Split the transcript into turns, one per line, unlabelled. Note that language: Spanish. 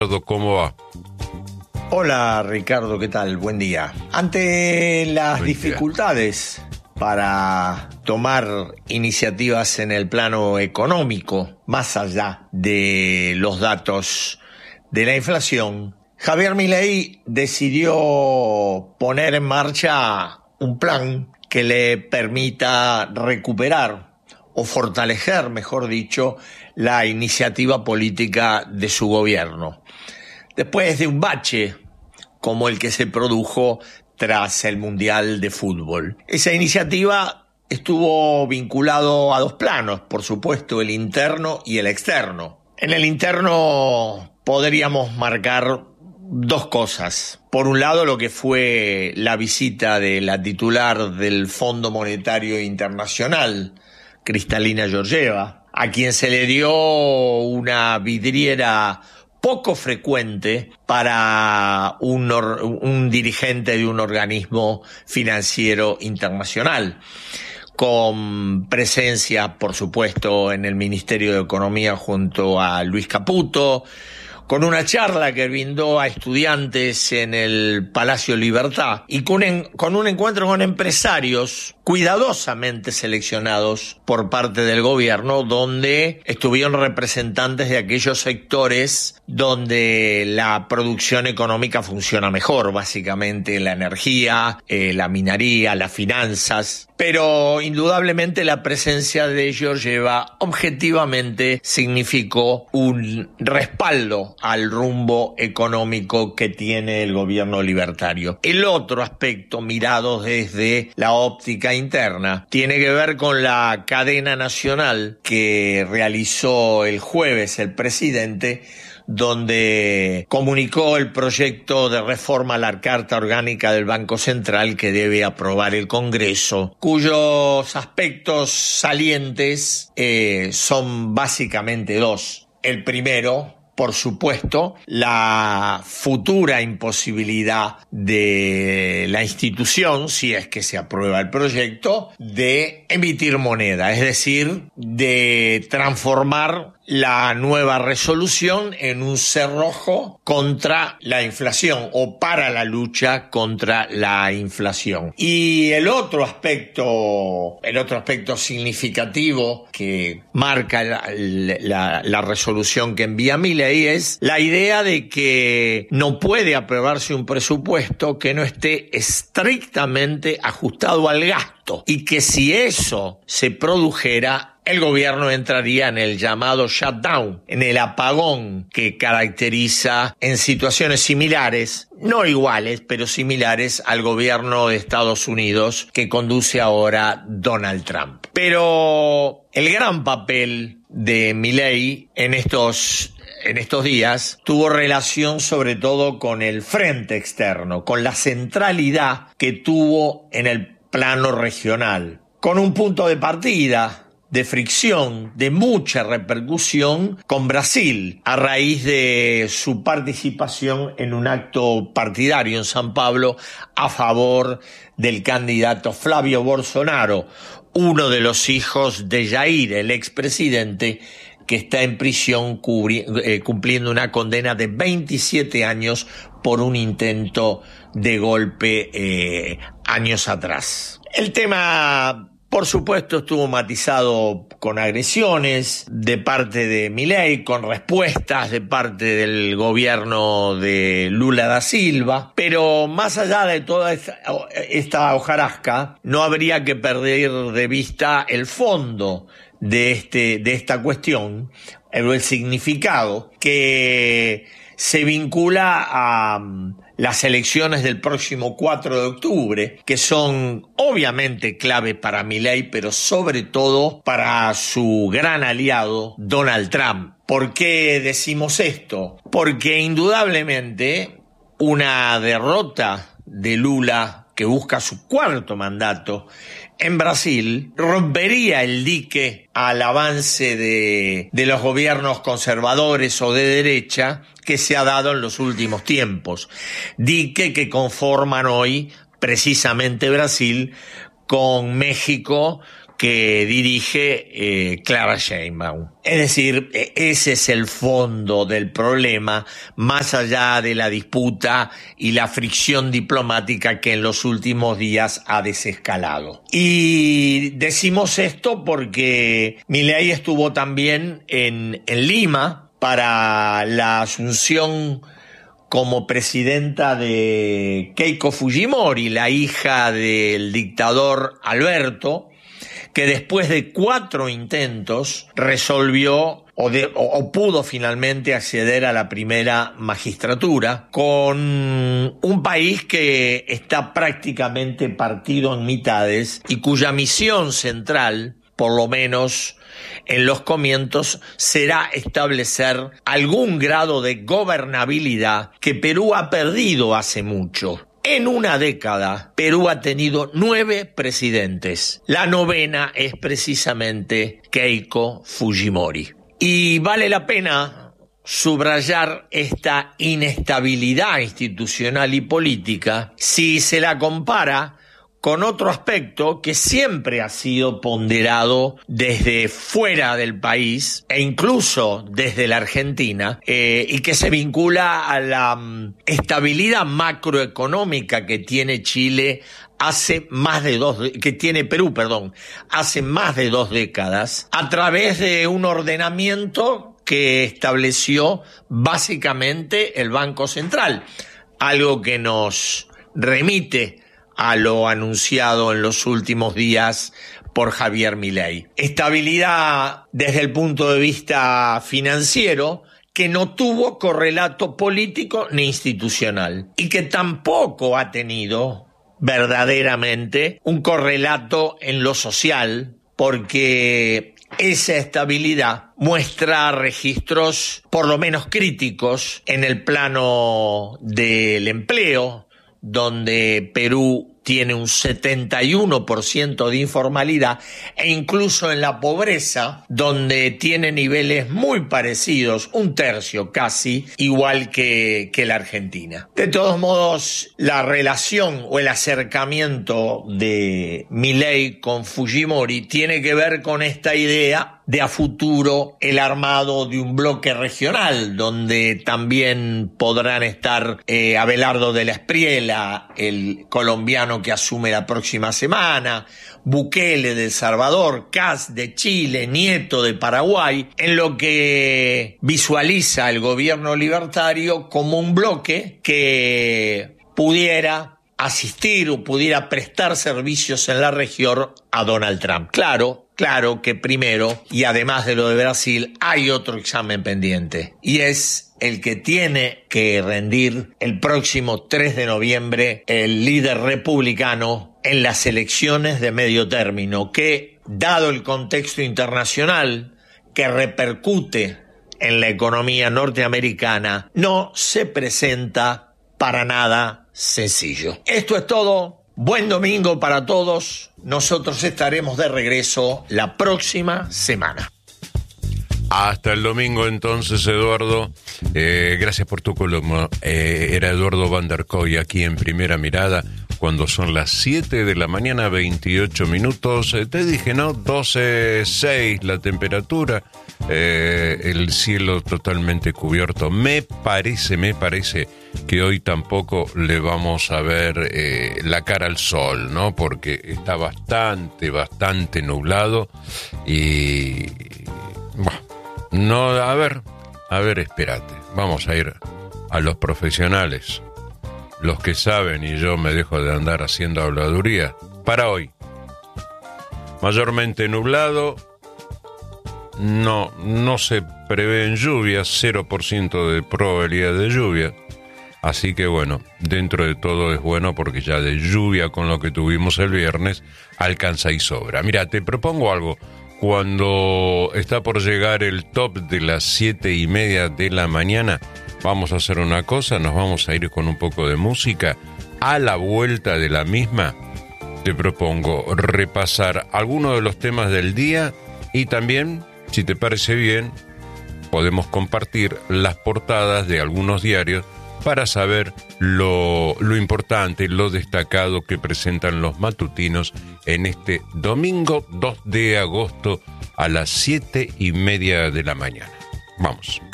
¿Cómo va?
Hola Ricardo, ¿qué tal? Buen día. Ante las dificultades para tomar iniciativas en el plano económico, más allá de los datos de la inflación, Javier Milei decidió poner en marcha un plan que le permita recuperar o fortalecer, mejor dicho, la iniciativa política de su gobierno. Después de un bache como el que se produjo tras el Mundial de Fútbol. Esa iniciativa estuvo vinculado a dos planos, por supuesto, el interno y el externo. En el interno podríamos marcar dos cosas. Por un lado, lo que fue la visita de la titular del Fondo Monetario Internacional, Kristalina Georgieva, a quien se le dio una vidriera poco frecuente para un dirigente de un organismo financiero internacional, con presencia, por supuesto, en el Ministerio de Economía junto a Luis Caputo, con una charla que brindó a estudiantes en el Palacio Libertad y con un encuentro con empresarios cuidadosamente seleccionados por parte del gobierno, donde estuvieron representantes de aquellos sectores donde la producción económica funciona mejor, básicamente la energía, la minería, las finanzas. Pero indudablemente la presencia de Georgieva objetivamente significó un respaldo al rumbo económico que tiene el gobierno libertario. El otro aspecto, mirado desde la óptica interna, tiene que ver con la cadena nacional que realizó el jueves el presidente, donde comunicó el proyecto de reforma a la Carta Orgánica del Banco Central que debe aprobar el Congreso, cuyos aspectos salientes son básicamente dos. El primero, por supuesto, la futura imposibilidad de la institución, si es que se aprueba el proyecto, de emitir moneda, es decir, de transformar la nueva resolución en un cerrojo contra la inflación o para la lucha contra la inflación. Y el otro aspecto significativo que marca la resolución que envía Milei es la idea de que no puede aprobarse un presupuesto que no esté estrictamente ajustado al gasto y que si eso se produjera, el gobierno entraría en el llamado shutdown, en el apagón que caracteriza en situaciones similares, no iguales, pero similares al gobierno de Estados Unidos que conduce ahora Donald Trump. Pero el gran papel de Milei en estos días tuvo relación sobre todo con el frente externo, con la centralidad que tuvo en el plano regional, con un punto de partida de fricción, de mucha repercusión con Brasil, a raíz de su participación en un acto partidario en San Pablo a favor del candidato Flavio Bolsonaro, uno de los hijos de Jair, el expresidente, que está en prisión cumpliendo una condena de 27 años por un intento de golpe años atrás. El tema, por supuesto, estuvo matizado con agresiones de parte de Milei, con respuestas de parte del gobierno de Lula da Silva, pero más allá de toda esta hojarasca, no habría que perder de vista el fondo de esta cuestión, el significado que se vincula a las elecciones del próximo 4 de octubre, que son obviamente clave para Milei, pero sobre todo para su gran aliado Donald Trump. ¿Por qué decimos esto? Porque indudablemente una derrota de Lula, que busca su cuarto mandato en Brasil, rompería el dique al avance de los gobiernos conservadores o de derecha que se ha dado en los últimos tiempos. Dique que conforman hoy precisamente Brasil con México, que dirige Clara Sheinbaum. Es decir, ese es el fondo del problema, más allá de la disputa y la fricción diplomática que en los últimos días ha desescalado. Y decimos esto porque Milei estuvo también en Lima para la asunción como presidenta de Keiko Fujimori, la hija del dictador Alberto, que después de 4 intentos resolvió o pudo finalmente acceder a la primera magistratura, con un país que está prácticamente partido en mitades y cuya misión central, por lo menos en los comienzos, será establecer algún grado de gobernabilidad que Perú ha perdido hace mucho. En una década, Perú ha tenido 9 presidentes. La 9ª es precisamente Keiko Fujimori. Y vale la pena subrayar esta inestabilidad institucional y política si se la compara con otro aspecto que siempre ha sido ponderado desde fuera del país e incluso desde la Argentina, y que se vincula a la estabilidad macroeconómica que tiene Chile hace más de Perú, hace más de 2 décadas, a través de un ordenamiento que estableció básicamente el Banco Central, algo que nos remite a lo anunciado en los últimos días por Javier Milei. Estabilidad desde el punto de vista financiero que no tuvo correlato político ni institucional y que tampoco ha tenido verdaderamente un correlato en lo social, porque esa estabilidad muestra registros por lo menos críticos en el plano del empleo, donde Perú tiene un 71% de informalidad, e incluso en la pobreza, donde tiene niveles muy parecidos, 1/3 casi, igual que la Argentina. De todos modos, la relación o el acercamiento de Milei con Fujimori tiene que ver con esta idea de a futuro el armado de un bloque regional, donde también podrán estar Abelardo de la Espriella, el colombiano que asume la próxima semana, Bukele de El Salvador, Kast de Chile, Nieto de Paraguay, en lo que visualiza el gobierno libertario como un bloque que pudiera asistir o pudiera prestar servicios en la región a Donald Trump. Claro que primero, y además de lo de Brasil, hay otro examen pendiente, y es el que tiene que rendir el próximo 3 de noviembre el líder republicano en las elecciones de medio término, que, dado el contexto internacional que repercute en la economía norteamericana, no se presenta para nada sencillo. Esto es todo. Buen domingo para todos. Nosotros estaremos de regreso la próxima semana.
Hasta el domingo entonces, Eduardo. Gracias por tu columna. Era Eduardo Van der Kooi aquí en Primera Mirada, cuando son las 7 de la mañana, 28 minutos. Te dije, ¿no? 12.6 la temperatura. El cielo totalmente cubierto. Me parece que hoy tampoco le vamos a ver la cara al sol, ¿no? Porque está bastante nublado y... Bueno, no, a ver, espérate. Vamos a ir a los profesionales, los que saben, y yo me dejo de andar haciendo habladuría. Para hoy, mayormente nublado. No se prevén lluvias, 0% de probabilidad de lluvia. Así que bueno, dentro de todo es bueno porque ya de lluvia con lo que tuvimos el viernes alcanza y sobra. Mira, te propongo algo. Cuando está por llegar el top de las 7:30 de la mañana, vamos a hacer una cosa, nos vamos a ir con un poco de música. A la vuelta de la misma, te propongo repasar algunos de los temas del día y también, si te parece bien, podemos compartir las portadas de algunos diarios para saber lo importante, lo destacado que presentan los matutinos en este domingo 2 de agosto a las 7:30 de la mañana. Vamos.